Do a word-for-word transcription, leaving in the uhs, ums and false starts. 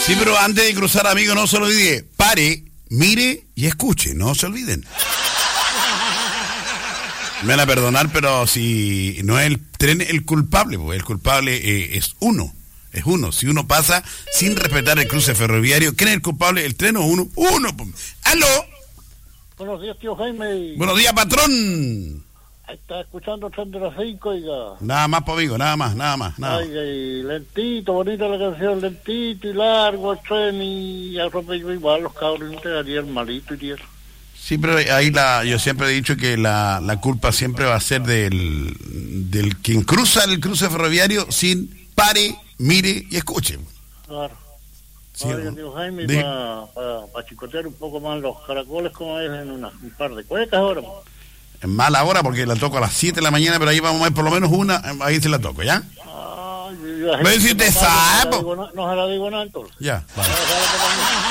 Sí, pero antes de cruzar, amigo, no se lo olvide. Pare, mire y escuche, no se olviden. Me van a perdonar, pero si no es el tren el culpable, pues el culpable eh, es uno. Es uno. Si uno pasa sin respetar el cruce ferroviario, ¿quién es el culpable? ¿El tren o uno? ¡Uno! ¡Aló! Buenos días, tío Jaime. Buenos días, patrón. Está escuchando el tren de las cinco, oiga. Nada más, pues, amigo, nada más, nada más. Nada. Oiga, y lentito, bonita la canción, lentito y largo el tren y atropello igual los cabros, no te darían malito y eso. Sí, pero ahí la, yo siempre he dicho que la, la culpa siempre va a ser del, del quien cruza el cruce ferroviario sin pare, mire y escuche. Claro. Sí, Oiga, ¿no? tío Jaime, De... para pa, pa chicotear un poco más los caracoles, como es en una, un par de cuecas ahora. Es mala hora porque la toco a las siete de la mañana, pero ahí vamos a ver por lo menos una, ahí se la toco, ¿ya? Ay, Pero si te sabe, no, no se la digo nada entonces. Ya, vale.